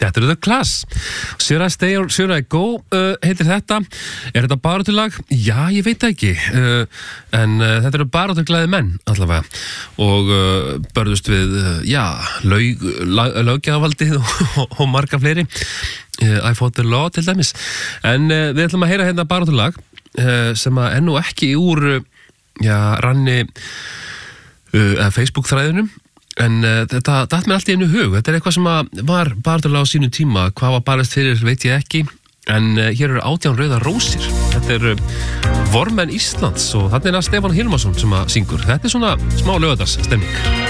Þetta The Class. Should I Stay or Should I Go heitir þetta. Þetta baráttulag? Já, ég veit ekki. En þetta eru baráttuglaði menn allavega. Og börðust við, löggjafarvaldið og marga fleiri. I fought the law til dæmis. En við ætlum að heyra hérna baráttulag sem að nú ekki úr ranni Facebook-þræðinum. En þetta datt mér allt í einu hug. Þetta eitthvað sem var baráttulag á sínu tíma. Hvað var barist fyrir veit ég ekki. En hér eru 18 rauðar rósir. Þetta eru Vormenn Íslands og þarna Stefán Hilmarsson sem að syngur. Þetta svona smá laugardagsstemning.